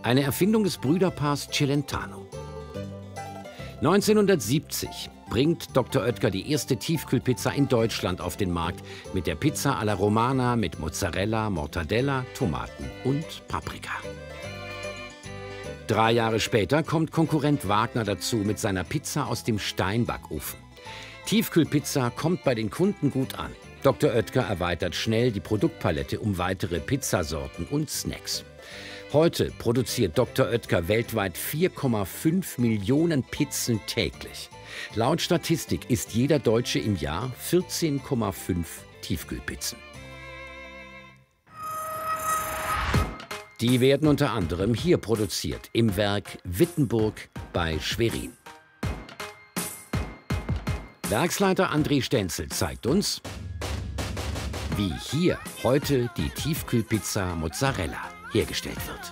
Eine Erfindung des Brüderpaars Celentano. 1970 bringt Dr. Oetker die erste Tiefkühlpizza in Deutschland auf den Markt mit der Pizza alla Romana mit Mozzarella, Mortadella, Tomaten und Paprika. 3 Jahre später kommt Konkurrent Wagner dazu mit seiner Pizza aus dem Steinbackofen. Tiefkühlpizza kommt bei den Kunden gut an. Dr. Oetker erweitert schnell die Produktpalette um weitere Pizzasorten und Snacks. Heute produziert Dr. Oetker weltweit 4,5 Millionen Pizzen täglich. Laut Statistik isst jeder Deutsche im Jahr 14,5 Tiefkühlpizzen. Die werden unter anderem hier produziert, im Werk Wittenburg bei Schwerin. Werksleiter André Stenzel zeigt uns, wie hier heute die Tiefkühlpizza Mozzarella hergestellt wird.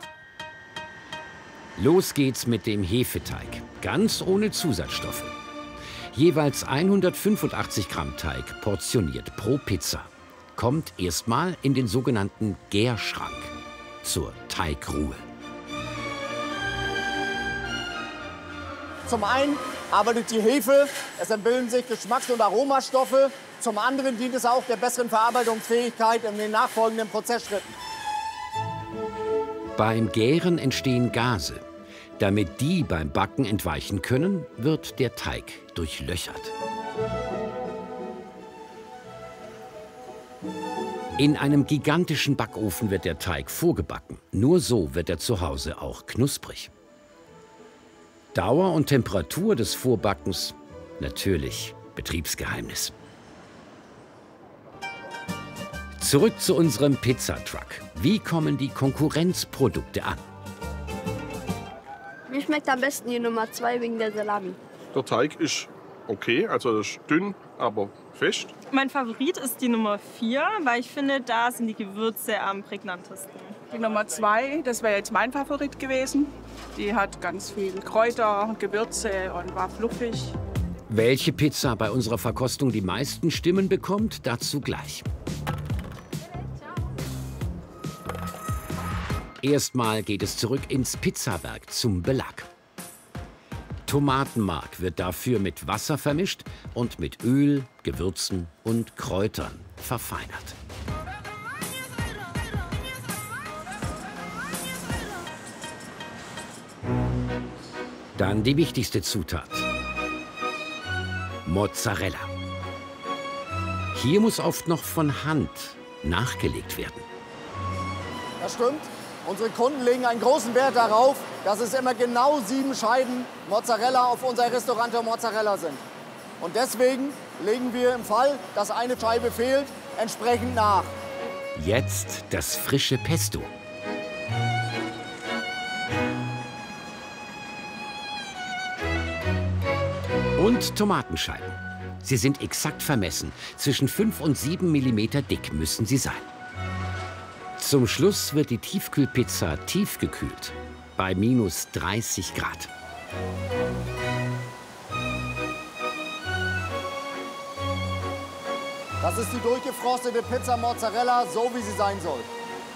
Los geht's mit dem Hefeteig, ganz ohne Zusatzstoffe. Jeweils 185 Gramm Teig portioniert pro Pizza. Kommt erstmal in den sogenannten Gärschrank zur Teigruhe. Zum einen arbeitet die Hefe, es entbilden sich Geschmacks- und Aromastoffe. Zum anderen dient es auch der besseren Verarbeitungsfähigkeit in den nachfolgenden Prozessschritten. Beim Gären entstehen Gase. Damit die beim Backen entweichen können, wird der Teig durchlöchert. In einem gigantischen Backofen wird der Teig vorgebacken. Nur so wird er zu Hause auch knusprig. Dauer und Temperatur des Vorbackens natürlich Betriebsgeheimnis. Zurück zu unserem Pizzatruck. Wie kommen die Konkurrenzprodukte an? Mir schmeckt am besten die Nummer 2 wegen der Salami. Der Teig ist okay, also ist dünn, aber fest. Mein Favorit ist die Nummer 4, weil ich finde, da sind die Gewürze am prägnantesten. Die Nummer 2, das wäre jetzt mein Favorit gewesen. Die hat ganz viel Kräuter, Gewürze und war fluffig. Welche Pizza bei unserer Verkostung die meisten Stimmen bekommt, dazu gleich. Erstmal geht es zurück ins Pizzawerk zum Belag. Tomatenmark wird dafür mit Wasser vermischt und mit Öl, Gewürzen und Kräutern verfeinert. Dann die wichtigste Zutat: Mozzarella. Hier muss oft noch von Hand nachgelegt werden. Das stimmt. Unsere Kunden legen einen großen Wert darauf, dass es immer genau 7 Scheiben Mozzarella auf unser Restaurante Mozzarella sind. Und deswegen legen wir im Fall, dass eine Scheibe fehlt, entsprechend nach. Jetzt das frische Pesto. Und Tomatenscheiben. Sie sind exakt vermessen. Zwischen 5 und 7 mm dick müssen sie sein. Zum Schluss wird die Tiefkühlpizza tiefgekühlt bei minus 30 Grad. Das ist die durchgefrostete Pizza Mozzarella, so wie sie sein soll.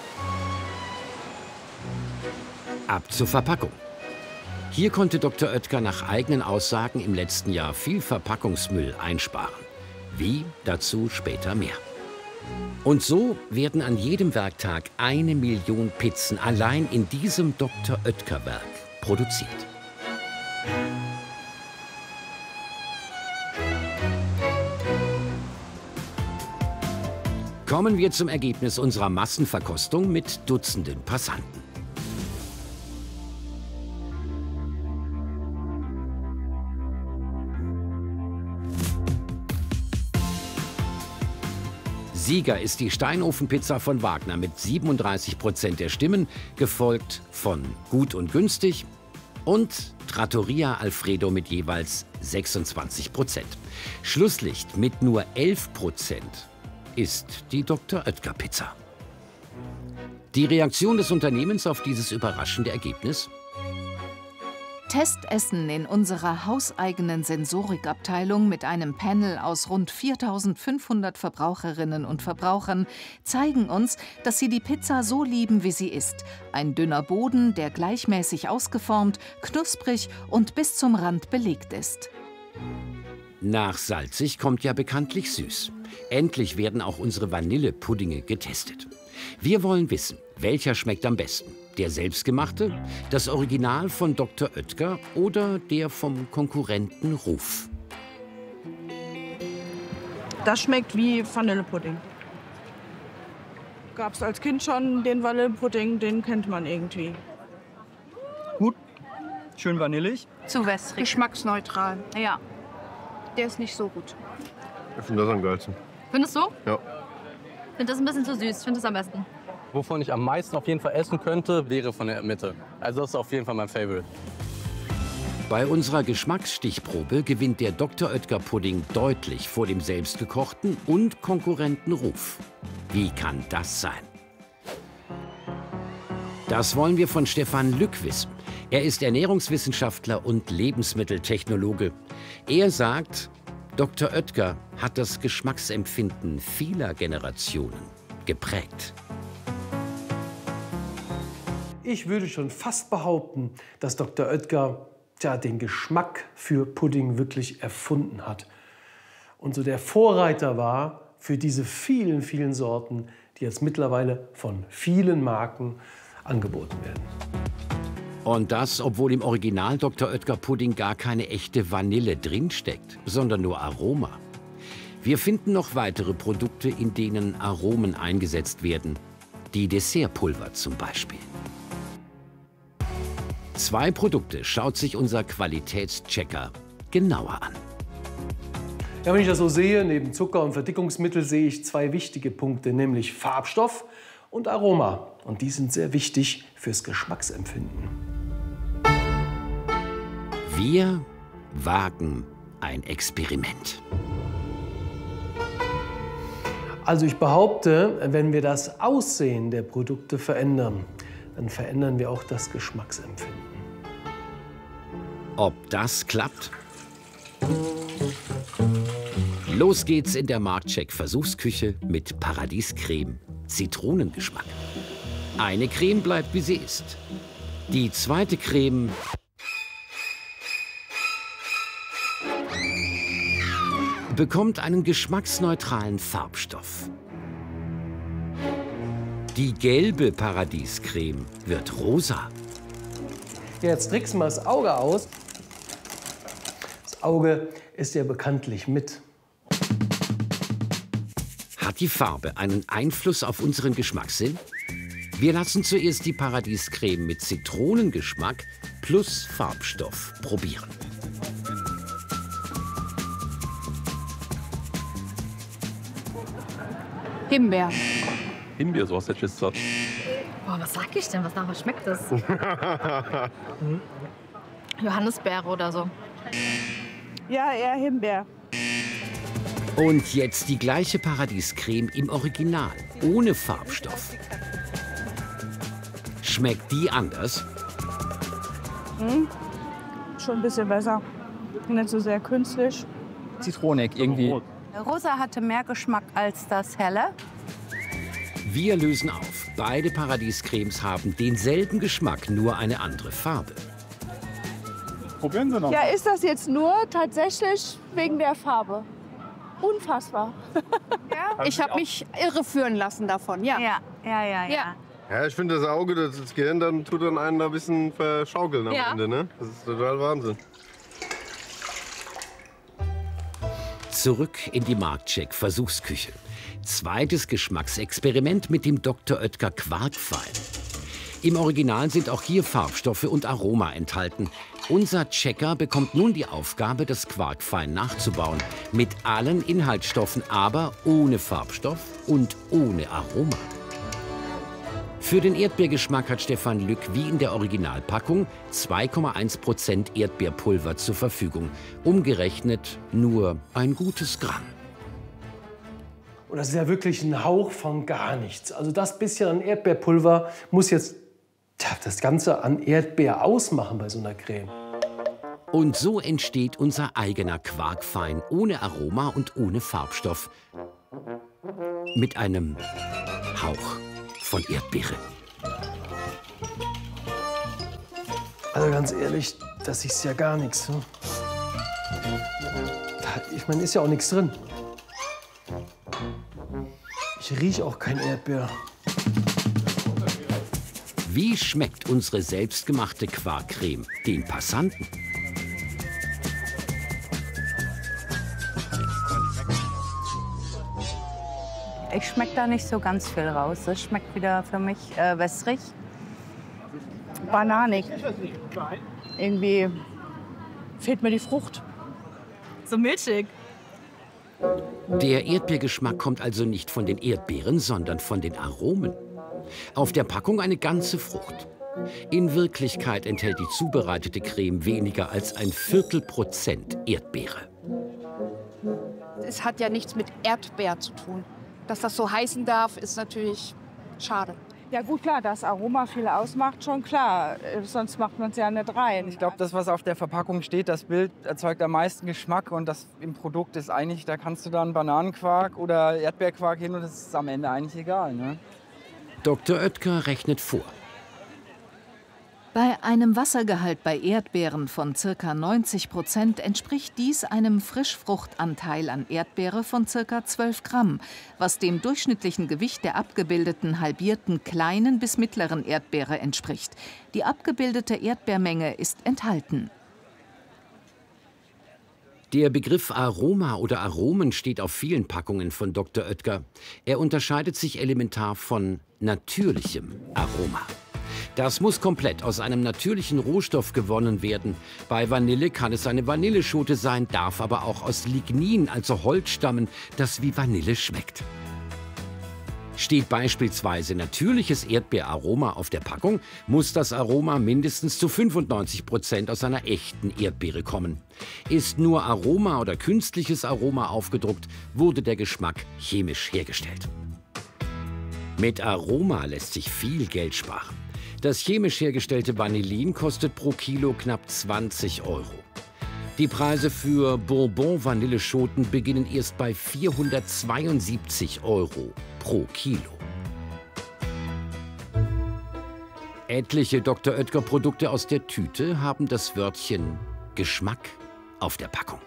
Ab zur Verpackung. Hier konnte Dr. Oetker nach eigenen Aussagen im letzten Jahr viel Verpackungsmüll einsparen. Wie? Dazu später mehr. Und so werden an jedem Werktag 1 Million Pizzen allein in diesem Dr. Oetker-Werk produziert. Kommen wir zum Ergebnis unserer Massenverkostung mit Dutzenden Passanten. Sieger ist die Steinofenpizza von Wagner mit 37% der Stimmen, gefolgt von Gut und Günstig und Trattoria Alfredo mit jeweils 26%. Schlusslicht mit nur 11% ist die Dr. Oetker Pizza. Die Reaktion des Unternehmens auf dieses überraschende Ergebnis? Testessen in unserer hauseigenen Sensorikabteilung mit einem Panel aus rund 4.500 Verbraucherinnen und Verbrauchern zeigen uns, dass sie die Pizza so lieben, wie sie ist. Ein dünner Boden, der gleichmäßig ausgeformt, knusprig und bis zum Rand belegt ist. Nach salzig kommt ja bekanntlich süß. Endlich werden auch unsere Vanillepuddinge getestet. Wir wollen wissen, welcher schmeckt am besten. Der selbstgemachte, das Original von Dr. Oetker oder der vom Konkurrenten Ruf? Das schmeckt wie Vanillepudding. Gab es als Kind schon den Vanillepudding, den kennt man irgendwie. Gut, schön vanillig. Zu wässrig. Geschmacksneutral. Ja, der ist nicht so gut. Ich finde das am geilsten. Findest du? Ja. Ich finde das ein bisschen zu süß. Ich finde das am besten. Wovon ich am meisten auf jeden Fall essen könnte, wäre von der Mitte. Also das ist auf jeden Fall mein Favorite. Bei unserer Geschmacksstichprobe gewinnt der Dr. Oetker Pudding deutlich vor dem selbstgekochten und Konkurrenten Ruf. Wie kann das sein? Das wollen wir von Stefan Lück wissen. Er ist Ernährungswissenschaftler und Lebensmitteltechnologe. Er sagt, Dr. Oetker hat das Geschmacksempfinden vieler Generationen geprägt. Ich würde schon fast behaupten, dass Dr. Oetker den Geschmack für Pudding wirklich erfunden hat. Und so der Vorreiter war für diese vielen, vielen Sorten, die jetzt mittlerweile von vielen Marken angeboten werden. Und das, obwohl im Original Dr. Oetker Pudding gar keine echte Vanille drinsteckt, sondern nur Aroma. Wir finden noch weitere Produkte, in denen Aromen eingesetzt werden. Die Dessertpulver zum Beispiel. 2 Produkte schaut sich unser Qualitätschecker genauer an. Ja, wenn ich das so sehe, neben Zucker und Verdickungsmittel sehe ich 2 wichtige Punkte, nämlich Farbstoff und Aroma. Und die sind sehr wichtig fürs Geschmacksempfinden. Wir wagen ein Experiment. Also ich behaupte, wenn wir das Aussehen der Produkte verändern, dann verändern wir auch das Geschmacksempfinden. Ob das klappt? Los geht's in der Marktcheck-Versuchsküche mit Paradiescreme, Zitronengeschmack. Eine Creme bleibt, wie sie ist. Die zweite Creme bekommt einen geschmacksneutralen Farbstoff. Die gelbe Paradiescreme wird rosa. Jetzt tricksen wir das Auge aus. Das Auge ist ja bekanntlich mit. Hat die Farbe einen Einfluss auf unseren Geschmackssinn? Wir lassen zuerst die Paradiescreme mit Zitronengeschmack plus Farbstoff probieren. Himbeer. Himbeer, so hast du jetzt gesagt. Boah, was sag ich denn? Nach was schmeckt das? Johannisbeere oder so. Ja, eher Himbeer. Und jetzt die gleiche Paradiescreme im Original, ohne Farbstoff. Schmeckt die anders? Schon ein bisschen besser. Nicht so sehr künstlich. Zitronig irgendwie. Rosa hatte mehr Geschmack als das helle. Wir lösen auf. Beide Paradiescremes haben denselben Geschmack, nur eine andere Farbe. Probieren Sie noch. Ja, ist das jetzt nur tatsächlich wegen der Farbe? Unfassbar. Ja, ich habe mich irreführen lassen davon, ja. Ja. Ja, ich finde das Auge, das Gehirn, dann tut dann einen da ein bisschen verschaukeln am Ende, ne? Das ist total Wahnsinn. Zurück in die Marktcheck-Versuchsküche. Zweites Geschmacksexperiment mit dem Dr. Oetker Quarkfein. Im Original sind auch hier Farbstoffe und Aroma enthalten. Unser Checker bekommt nun die Aufgabe, das Quarkfein nachzubauen. Mit allen Inhaltsstoffen, aber ohne Farbstoff und ohne Aroma. Für den Erdbeergeschmack hat Stefan Lück wie in der Originalpackung 2,1% Erdbeerpulver zur Verfügung. Umgerechnet nur ein gutes Gramm. Und das ist ja wirklich ein Hauch von gar nichts. Also das bisschen an Erdbeerpulver muss jetzt das Ganze an Erdbeer ausmachen bei so einer Creme. Und so entsteht unser eigener Quarkfein, ohne Aroma und ohne Farbstoff. Mit einem Hauch von Erdbeere. Also ganz ehrlich, das ist ja gar nichts. Ne? Ich meine, ist ja auch nichts drin. Ich rieche auch kein Erdbeer. Wie schmeckt unsere selbstgemachte Quarkcreme den Passanten? Ich schmecke da nicht so ganz viel raus. Das schmeckt wieder für mich wässrig. Bananig. Irgendwie fehlt mir die Frucht. So milchig. Der Erdbeergeschmack kommt also nicht von den Erdbeeren, sondern von den Aromen. Auf der Packung eine ganze Frucht. In Wirklichkeit enthält die zubereitete Creme weniger als 1/4% Erdbeere. Es hat ja nichts mit Erdbeer zu tun. Dass das so heißen darf, ist natürlich schade. Ja gut, klar, das Aroma viel ausmacht, schon klar. Sonst macht man es ja nicht rein. Ich glaube, das, was auf der Verpackung steht, das Bild erzeugt am meisten Geschmack. Und das im Produkt ist eigentlich, da kannst du dann Bananenquark oder Erdbeerquark hin und das ist am Ende eigentlich egal. Ne? Dr. Oetker rechnet vor. Bei einem Wassergehalt bei Erdbeeren von ca. 90% entspricht dies einem Frischfruchtanteil an Erdbeere von ca. 12 Gramm, was dem durchschnittlichen Gewicht der abgebildeten halbierten kleinen bis mittleren Erdbeere entspricht. Die abgebildete Erdbeermenge ist enthalten. Der Begriff Aroma oder Aromen steht auf vielen Packungen von Dr. Oetker. Er unterscheidet sich elementar von natürlichem Aroma. Das muss komplett aus einem natürlichen Rohstoff gewonnen werden. Bei Vanille kann es eine Vanilleschote sein, darf aber auch aus Lignin, also Holz, stammen, das wie Vanille schmeckt. Steht beispielsweise natürliches Erdbeeraroma auf der Packung, muss das Aroma mindestens zu 95% aus einer echten Erdbeere kommen. Ist nur Aroma oder künstliches Aroma aufgedruckt, wurde der Geschmack chemisch hergestellt. Mit Aroma lässt sich viel Geld sparen. Das chemisch hergestellte Vanillin kostet pro Kilo knapp 20 €. Die Preise für Bourbon-Vanilleschoten beginnen erst bei 472 € pro Kilo. Etliche Dr. Oetker-Produkte aus der Tüte haben das Wörtchen Geschmack auf der Packung.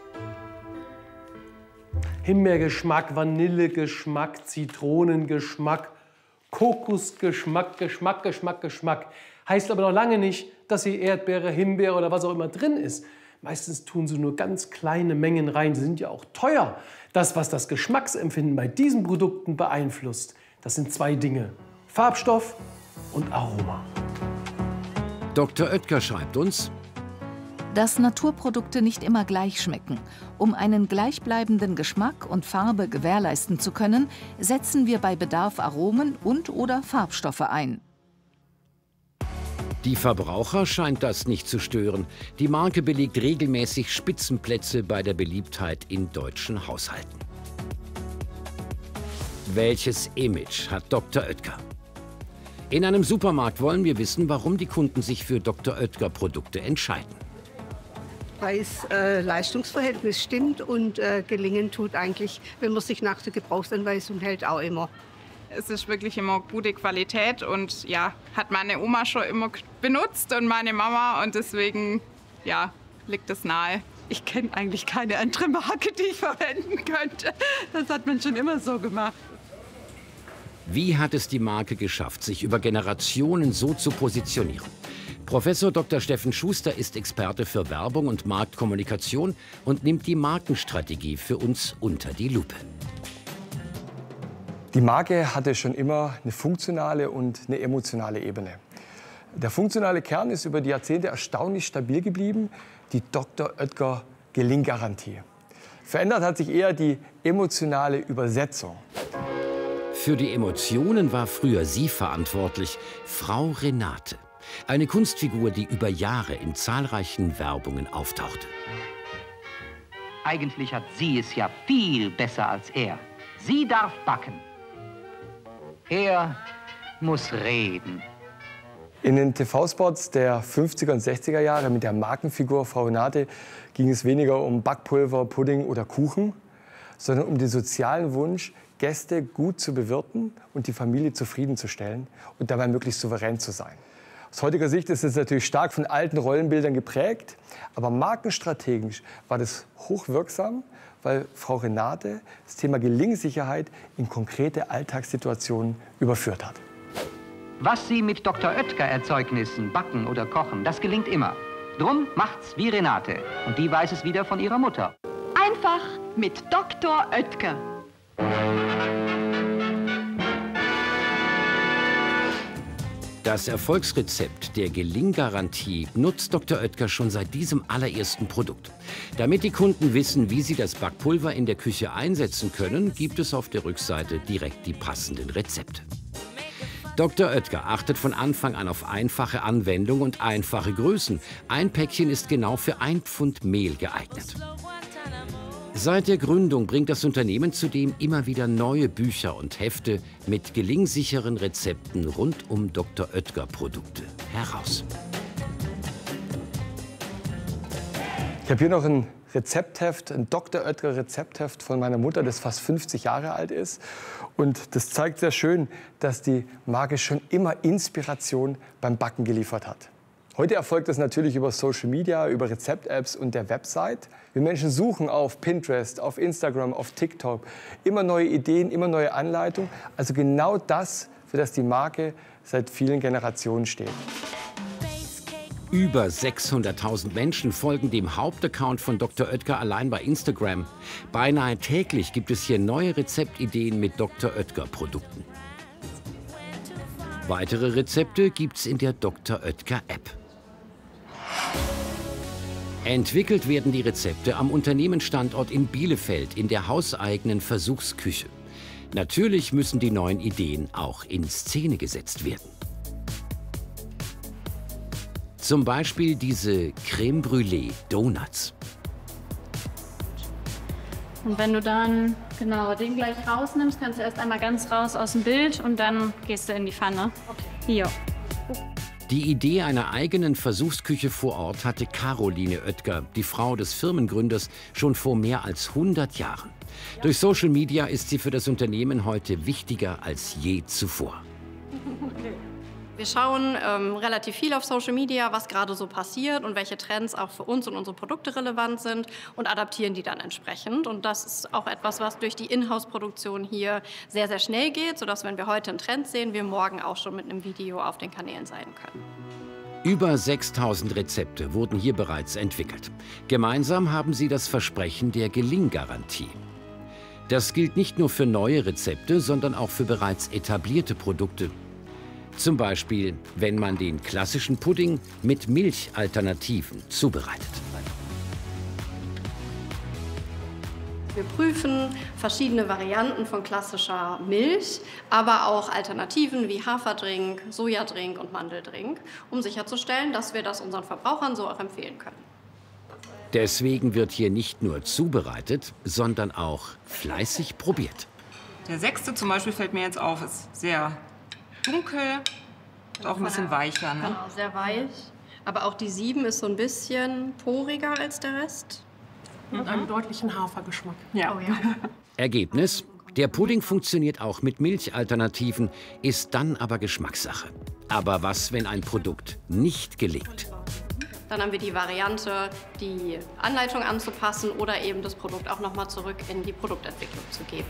Himbeergeschmack, Vanillegeschmack, Zitronengeschmack, Kokosgeschmack, Geschmack. Heißt aber noch lange nicht, dass hier Erdbeere, Himbeere oder was auch immer drin ist. Meistens tun sie nur ganz kleine Mengen rein. Sie sind ja auch teuer. Das, was das Geschmacksempfinden bei diesen Produkten beeinflusst, das sind zwei Dinge: Farbstoff und Aroma. Dr. Oetker schreibt uns, dass Naturprodukte nicht immer gleich schmecken. Um einen gleichbleibenden Geschmack und Farbe gewährleisten zu können, setzen wir bei Bedarf Aromen und/oder Farbstoffe ein. die Verbraucher scheint das nicht zu stören. Die Marke belegt regelmäßig Spitzenplätze bei der Beliebtheit in deutschen Haushalten. Welches Image hat Dr. Oetker? In einem Supermarkt wollen wir wissen, warum die Kunden sich für Dr. Oetker-Produkte entscheiden. Preis-Leistungsverhältnis stimmt und gelingen tut eigentlich, wenn man sich nach der Gebrauchsanweisung hält, auch immer. Es ist wirklich immer gute Qualität und ja, hat meine Oma schon immer benutzt und meine Mama und deswegen ja, liegt es nahe. Ich kenne eigentlich keine andere Marke, die ich verwenden könnte. Das hat man schon immer so gemacht. Wie hat es die Marke geschafft, sich über Generationen so zu positionieren? Professor Dr. Steffen Schuster ist Experte für Werbung und Marktkommunikation und nimmt die Markenstrategie für uns unter die Lupe. Die Marke hatte schon immer eine funktionale und eine emotionale Ebene. Der funktionale Kern ist über die Jahrzehnte erstaunlich stabil geblieben, die Dr. Oetker Gelinggarantie. Verändert hat sich eher die emotionale Übersetzung. Für die Emotionen war früher sie verantwortlich, Frau Renate. Eine Kunstfigur, die über Jahre in zahlreichen Werbungen auftauchte. Eigentlich hat sie es ja viel besser als er. Sie darf backen. Er muss reden. In den TV-Spots der 50er und 60er Jahre mit der Markenfigur Frau Renate ging es weniger um Backpulver, Pudding oder Kuchen, sondern um den sozialen Wunsch, Gäste gut zu bewirten und die Familie zufriedenzustellen und dabei möglichst souverän zu sein. Aus heutiger Sicht ist es natürlich stark von alten Rollenbildern geprägt, aber markenstrategisch war das hochwirksam, weil Frau Renate das Thema Gelingsicherheit in konkrete Alltagssituationen überführt hat. Was Sie mit Dr. Oetker-Erzeugnissen backen oder kochen, das gelingt immer. Drum macht's wie Renate. Und die weiß es wieder von ihrer Mutter. Einfach mit Dr. Oetker. Das Erfolgsrezept der Gelinggarantie nutzt Dr. Oetker schon seit diesem allerersten Produkt. Damit die Kunden wissen, wie sie das Backpulver in der Küche einsetzen können, gibt es auf der Rückseite direkt die passenden Rezepte. Dr. Oetker achtet von Anfang an auf einfache Anwendung und einfache Größen. Ein Päckchen ist genau für 1 Pfund Mehl geeignet. Seit der Gründung bringt das Unternehmen zudem immer wieder neue Bücher und Hefte mit gelingsicheren Rezepten rund um Dr. Oetker-Produkte heraus. Ich habe hier noch ein Rezeptheft, ein Dr. Oetker Rezeptheft von meiner Mutter, das fast 50 Jahre alt ist. Und das zeigt sehr schön, dass die Marke schon immer Inspiration beim Backen geliefert hat. Heute erfolgt das natürlich über Social Media, über Rezept-Apps und der Website. Wir Menschen suchen auf Pinterest, auf Instagram, auf TikTok immer neue Ideen, immer neue Anleitungen. Also genau das, für das die Marke seit vielen Generationen steht. Über 600.000 Menschen folgen dem Hauptaccount von Dr. Oetker allein bei Instagram. Beinahe täglich gibt es hier neue Rezeptideen mit Dr. Oetker-Produkten. Weitere Rezepte gibt's in der Dr. Oetker-App. Entwickelt werden die Rezepte am Unternehmensstandort in Bielefeld in der hauseigenen Versuchsküche. Natürlich müssen die neuen Ideen auch in Szene gesetzt werden. Zum Beispiel diese Crème Brûlée Donuts. Und wenn du dann genau den gleich rausnimmst, kannst du erst einmal ganz raus aus dem Bild und dann gehst du in die Pfanne. Okay. Hier. Die Idee einer eigenen Versuchsküche vor Ort hatte Caroline Oetker, die Frau des Firmengründers, schon vor mehr als 100 Jahren. Durch Social Media ist sie für das Unternehmen heute wichtiger als je zuvor. Wir schauen relativ viel auf Social Media, was gerade so passiert und welche Trends auch für uns und unsere Produkte relevant sind und adaptieren die dann entsprechend. Und das ist auch etwas, was durch die Inhouse-Produktion hier sehr, sehr schnell geht, sodass, wenn wir heute einen Trend sehen, wir morgen auch schon mit einem Video auf den Kanälen sein können. Über 6.000 Rezepte wurden hier bereits entwickelt. Gemeinsam haben sie das Versprechen der Gelinggarantie. Das gilt nicht nur für neue Rezepte, sondern auch für bereits etablierte Produkte. Zum Beispiel, wenn man den klassischen Pudding mit Milchalternativen zubereitet. Wir prüfen verschiedene Varianten von klassischer Milch, aber auch Alternativen wie Haferdrink, Sojadrink und Mandeldrink, um sicherzustellen, dass wir das unseren Verbrauchern so auch empfehlen können. Deswegen wird hier nicht nur zubereitet, sondern auch fleißig probiert. Der 6. zum Beispiel fällt mir jetzt auf, ist sehr dunkel, auch ein bisschen weicher. Ne? Genau, sehr weich. Aber auch die 7 ist so ein bisschen poriger als der Rest. Mit einem deutlichen Hafergeschmack. Ja. Oh, ja. Ergebnis: Der Pudding funktioniert auch mit Milchalternativen, ist dann aber Geschmackssache. Aber was, wenn ein Produkt nicht gelingt? Dann haben wir die Variante, die Anleitung anzupassen oder eben das Produkt auch noch mal zurück in die Produktentwicklung zu geben.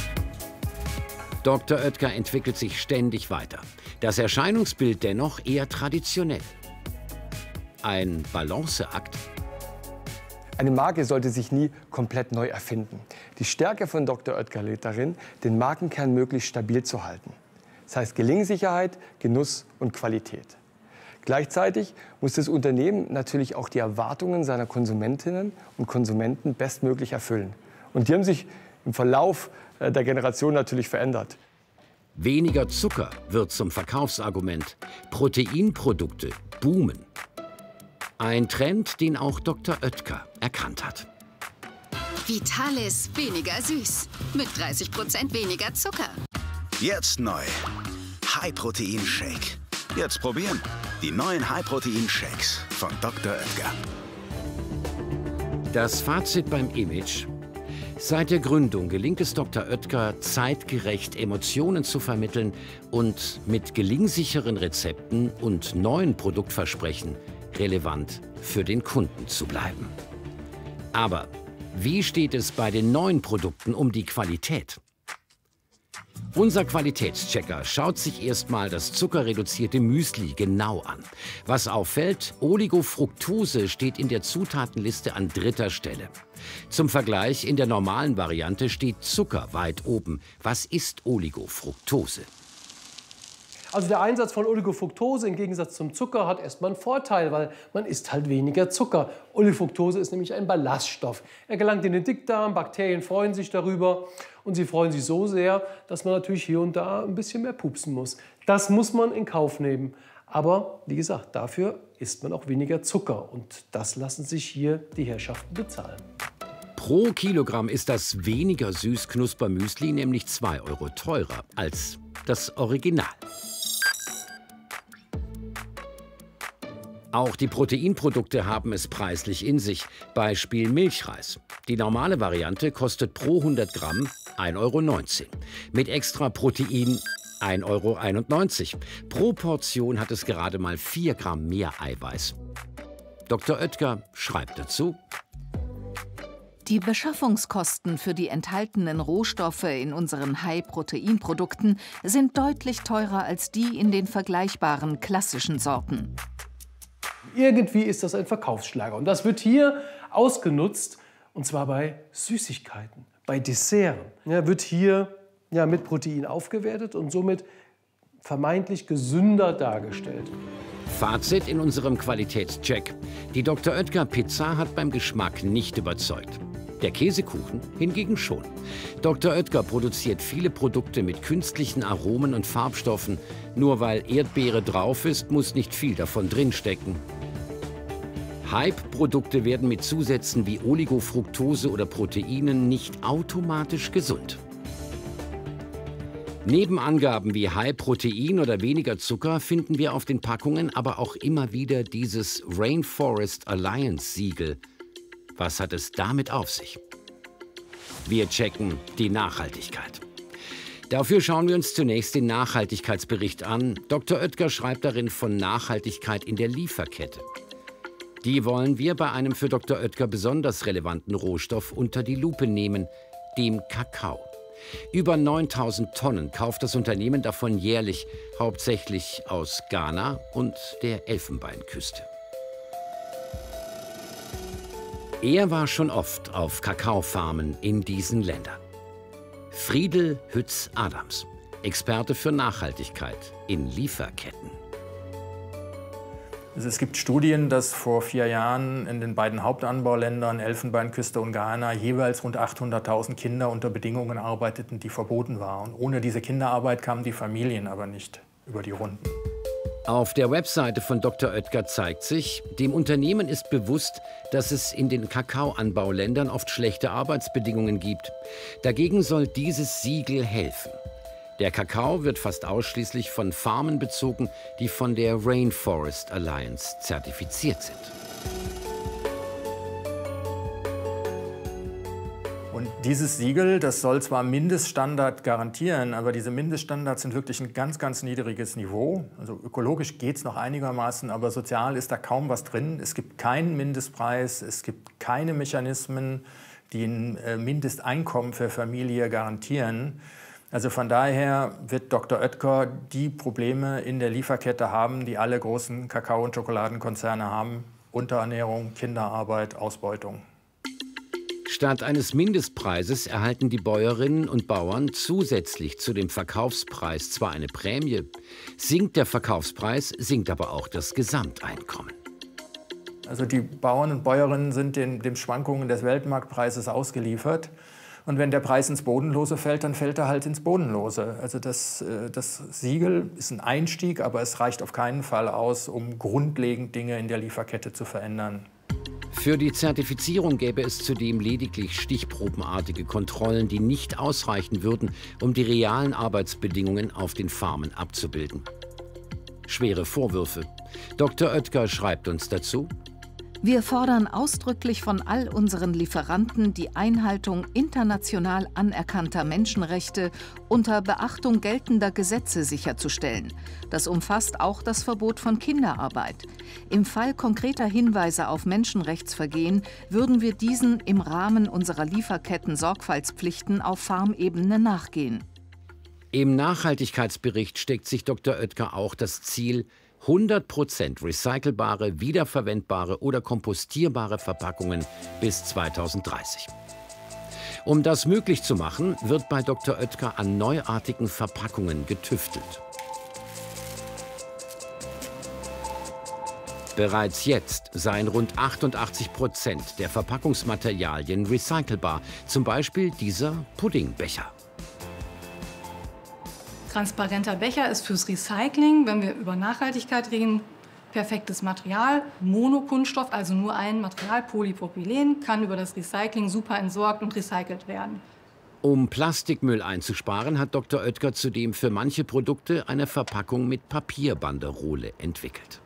Dr. Oetker entwickelt sich ständig weiter. Das Erscheinungsbild dennoch eher traditionell. Ein Balanceakt. Eine Marke sollte sich nie komplett neu erfinden. Die Stärke von Dr. Oetker liegt darin, den Markenkern möglichst stabil zu halten. Das heißt Gelingsicherheit, Genuss und Qualität. Gleichzeitig muss das Unternehmen natürlich auch die Erwartungen seiner Konsumentinnen und Konsumenten bestmöglich erfüllen. Und die haben sich im Verlauf der Generation natürlich verändert. Weniger Zucker wird zum Verkaufsargument. Proteinprodukte boomen. Ein Trend, den auch Dr. Oetker erkannt hat. Vitalis weniger süß mit 30% weniger Zucker. Jetzt neu. High Protein Shake. Jetzt probieren. Die neuen High-Protein-Shakes von Dr. Oetker. Das Fazit beim Image: Seit der Gründung gelingt es Dr. Oetker, zeitgerecht Emotionen zu vermitteln und mit gelingsicheren Rezepten und neuen Produktversprechen relevant für den Kunden zu bleiben. Aber wie steht es bei den neuen Produkten um die Qualität? Unser Qualitätschecker schaut sich erstmal das zuckerreduzierte Müsli genau an. Was auffällt: Oligofructose steht in der Zutatenliste an 3. Stelle. Zum Vergleich: in der normalen Variante steht Zucker weit oben. Was ist Oligofructose? Also der Einsatz von Oligofructose im Gegensatz zum Zucker hat erstmal einen Vorteil, weil man isst halt weniger Zucker. Oligofructose ist nämlich ein Ballaststoff. Er gelangt in den Dickdarm, Bakterien freuen sich darüber und sie freuen sich so sehr, dass man natürlich hier und da ein bisschen mehr pupsen muss. Das muss man in Kauf nehmen. Aber wie gesagt, dafür isst man auch weniger Zucker und das lassen sich hier die Herrschaften bezahlen. Pro Kilogramm ist das weniger Süß-Knusper-Müsli nämlich 2 € teurer als das Original. Auch die Proteinprodukte haben es preislich in sich. Beispiel Milchreis. Die normale Variante kostet pro 100 Gramm 1,19 €. Mit extra Protein 1,91 €. Pro Portion hat es gerade mal 4 Gramm mehr Eiweiß. Dr. Oetker schreibt dazu: Die Beschaffungskosten für die enthaltenen Rohstoffe in unseren High-Protein-Produkten sind deutlich teurer als die in den vergleichbaren klassischen Sorten. Irgendwie ist das ein Verkaufsschlager und das wird hier ausgenutzt, und zwar bei Süßigkeiten, bei Desserts. Ja, wird hier mit Protein aufgewertet und somit vermeintlich gesünder dargestellt. Fazit in unserem Qualitätscheck: Die Dr. Oetker Pizza hat beim Geschmack nicht überzeugt. Der Käsekuchen hingegen schon. Dr. Oetker produziert viele Produkte mit künstlichen Aromen und Farbstoffen. Nur weil Erdbeere drauf ist, muss nicht viel davon drinstecken. Hype-Produkte werden mit Zusätzen wie Oligofructose oder Proteinen nicht automatisch gesund. Neben Angaben wie High Protein oder weniger Zucker finden wir auf den Packungen aber auch immer wieder dieses Rainforest Alliance Siegel. Was hat es damit auf sich? Wir checken die Nachhaltigkeit. Dafür schauen wir uns zunächst den Nachhaltigkeitsbericht an. Dr. Oetker schreibt darin von Nachhaltigkeit in der Lieferkette. Die wollen wir bei einem für Dr. Oetker besonders relevanten Rohstoff unter die Lupe nehmen, dem Kakao. Über 9000 Tonnen kauft das Unternehmen davon jährlich, hauptsächlich aus Ghana und der Elfenbeinküste. Er war schon oft auf Kakaofarmen in diesen Ländern. Friedel Hütz-Adams, Experte für Nachhaltigkeit in Lieferketten. Also es gibt Studien, dass vor 4 Jahren in den beiden Hauptanbauländern Elfenbeinküste und Ghana jeweils rund 800.000 Kinder unter Bedingungen arbeiteten, die verboten waren. Ohne diese Kinderarbeit kamen die Familien aber nicht über die Runden. Auf der Webseite von Dr. Oetker zeigt sich, dem Unternehmen ist bewusst, dass es in den Kakaoanbauländern oft schlechte Arbeitsbedingungen gibt. Dagegen soll dieses Siegel helfen. Der Kakao wird fast ausschließlich von Farmen bezogen, die von der Rainforest Alliance zertifiziert sind. Und dieses Siegel, das soll zwar Mindeststandard garantieren, aber diese Mindeststandards sind wirklich ein ganz, ganz niedriges Niveau. Also ökologisch geht es noch einigermaßen, aber sozial ist da kaum was drin. Es gibt keinen Mindestpreis, es gibt keine Mechanismen, die ein Mindesteinkommen für Familie garantieren. Also von daher wird Dr. Oetker die Probleme in der Lieferkette haben, die alle großen Kakao- und Schokoladenkonzerne haben. Unterernährung, Kinderarbeit, Ausbeutung. Statt eines Mindestpreises erhalten die Bäuerinnen und Bauern zusätzlich zu dem Verkaufspreis zwar eine Prämie, sinkt der Verkaufspreis, sinkt aber auch das Gesamteinkommen. Also die Bauern und Bäuerinnen sind den Schwankungen des Weltmarktpreises ausgeliefert. Und wenn der Preis ins Bodenlose fällt, dann fällt er halt ins Bodenlose. Also das Siegel ist ein Einstieg, aber es reicht auf keinen Fall aus, um grundlegend Dinge in der Lieferkette zu verändern. Für die Zertifizierung gäbe es zudem lediglich stichprobenartige Kontrollen, die nicht ausreichen würden, um die realen Arbeitsbedingungen auf den Farmen abzubilden. Schwere Vorwürfe. Dr. Oetker schreibt uns dazu: Wir fordern ausdrücklich von all unseren Lieferanten die Einhaltung international anerkannter Menschenrechte unter Beachtung geltender Gesetze sicherzustellen. Das umfasst auch das Verbot von Kinderarbeit. Im Fall konkreter Hinweise auf Menschenrechtsvergehen würden wir diesen im Rahmen unserer Lieferketten-Sorgfaltspflichten auf Farmebene nachgehen. Im Nachhaltigkeitsbericht steckt sich Dr. Oetker auch das Ziel, 100% recycelbare, wiederverwendbare oder kompostierbare Verpackungen bis 2030. Um das möglich zu machen, wird bei Dr. Oetker an neuartigen Verpackungen getüftelt. Bereits jetzt seien rund 88% der Verpackungsmaterialien recycelbar, zum Beispiel dieser Puddingbecher. Transparenter Becher ist fürs Recycling, wenn wir über Nachhaltigkeit reden, perfektes Material. Monokunststoff, also nur ein Material, Polypropylen, kann über das Recycling super entsorgt und recycelt werden. Um Plastikmüll einzusparen, hat Dr. Oetker zudem für manche Produkte eine Verpackung mit Papierbanderole entwickelt.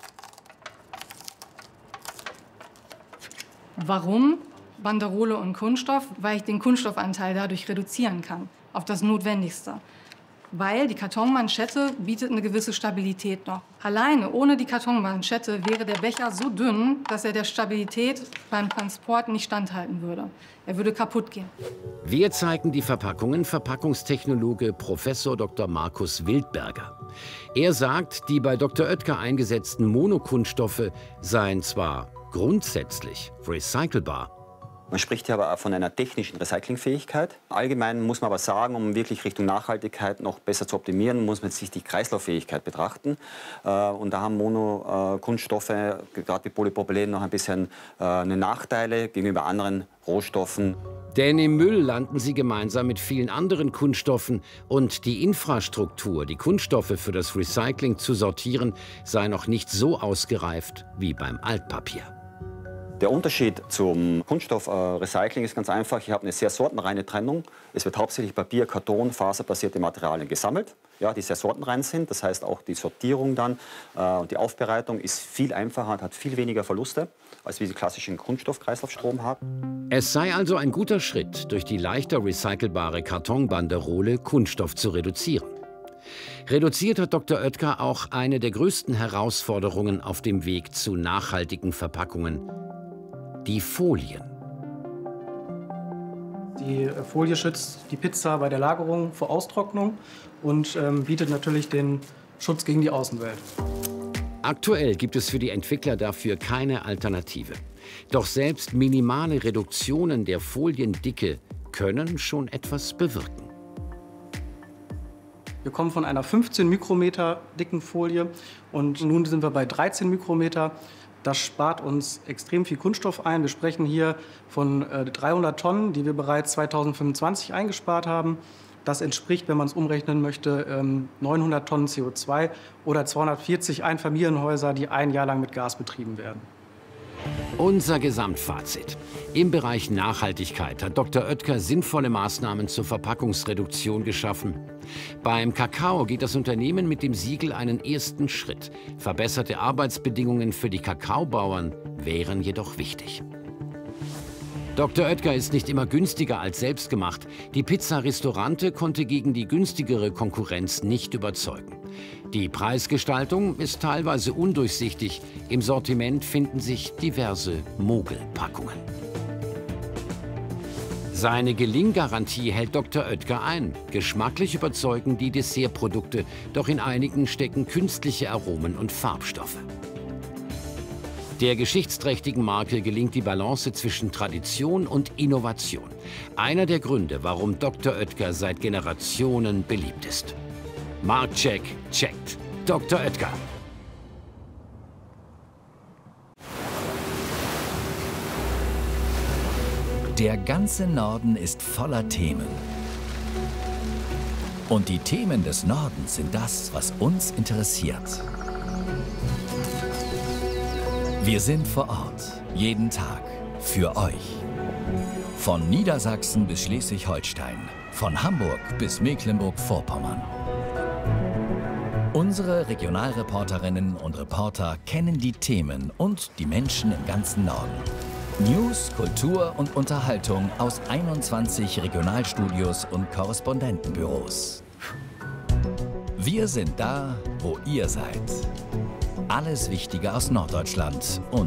Warum Banderole und Kunststoff? Weil ich den Kunststoffanteil dadurch reduzieren kann, auf das Notwendigste. Weil die Kartonmanschette bietet eine gewisse Stabilität noch. Alleine ohne die Kartonmanschette wäre der Becher so dünn, dass er der Stabilität beim Transport nicht standhalten würde. Er würde kaputt gehen. Wir zeigen die Verpackungen Verpackungstechnologe Prof. Dr. Markus Wildberger. Er sagt, die bei Dr. Oetker eingesetzten Monokunststoffe seien zwar grundsätzlich recycelbar. Man spricht hier aber auch von einer technischen Recyclingfähigkeit. Allgemein muss man aber sagen, um wirklich Richtung Nachhaltigkeit noch besser zu optimieren, muss man sich die Kreislauffähigkeit betrachten. Und da haben Monokunststoffe, gerade wie Polypropylen, noch ein bisschen Nachteile gegenüber anderen Rohstoffen. Denn im Müll landen sie gemeinsam mit vielen anderen Kunststoffen und die Infrastruktur, die Kunststoffe für das Recycling zu sortieren, sei noch nicht so ausgereift wie beim Altpapier. Der Unterschied zum Kunststoffrecycling ist ganz einfach. Ich habe eine sehr sortenreine Trennung. Es wird hauptsächlich Papier, Karton, faserbasierte Materialien gesammelt, ja, die sehr sortenrein sind. Das heißt, auch die Sortierung dann und die Aufbereitung ist viel einfacher und hat viel weniger Verluste, als wir die klassischen Kunststoffkreislaufstrom haben. Es sei also ein guter Schritt, durch die leichter recycelbare Kartonbanderole Kunststoff zu reduzieren. Reduziert hat Dr. Oetker auch eine der größten Herausforderungen auf dem Weg zu nachhaltigen Verpackungen: die Folien. Die Folie schützt die Pizza bei der Lagerung vor Austrocknung und bietet natürlich den Schutz gegen die Außenwelt. Aktuell gibt es für die Entwickler dafür keine Alternative. Doch selbst minimale Reduktionen der Foliendicke können schon etwas bewirken. Wir kommen von einer 15 Mikrometer dicken Folie und nun sind wir bei 13 Mikrometer. Das spart uns extrem viel Kunststoff ein. Wir sprechen hier von 300 Tonnen, die wir bereits 2025 eingespart haben. Das entspricht, wenn man es umrechnen möchte, 900 Tonnen CO2 oder 240 Einfamilienhäuser, die ein Jahr lang mit Gas betrieben werden. Unser Gesamtfazit: Im Bereich Nachhaltigkeit hat Dr. Oetker sinnvolle Maßnahmen zur Verpackungsreduktion geschaffen. Beim Kakao geht das Unternehmen mit dem Siegel einen ersten Schritt. Verbesserte Arbeitsbedingungen für die Kakaobauern wären jedoch wichtig. Dr. Oetker ist nicht immer günstiger als selbstgemacht. Die Pizza Ristorante konnte gegen die günstigere Konkurrenz nicht überzeugen. Die Preisgestaltung ist teilweise undurchsichtig. Im Sortiment finden sich diverse Mogelpackungen. Seine Gelinggarantie hält Dr. Oetker ein. Geschmacklich überzeugen die Dessertprodukte, doch in einigen stecken künstliche Aromen und Farbstoffe. Der geschichtsträchtigen Marke gelingt die Balance zwischen Tradition und Innovation. Einer der Gründe, warum Dr. Oetker seit Generationen beliebt ist. Marktcheck checkt. Dr. Oetker. Der ganze Norden ist voller Themen. Und die Themen des Nordens sind das, was uns interessiert. Wir sind vor Ort, jeden Tag, für euch. Von Niedersachsen bis Schleswig-Holstein, von Hamburg bis Mecklenburg-Vorpommern. Unsere Regionalreporterinnen und Reporter kennen die Themen und die Menschen im ganzen Norden. News, Kultur und Unterhaltung aus 21 Regionalstudios und Korrespondentenbüros. Wir sind da, wo ihr seid. Alles Wichtige aus Norddeutschland und